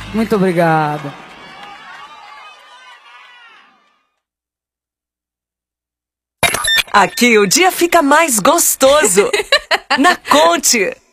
Muito obrigada. Aqui o dia fica mais gostoso. Na Conte.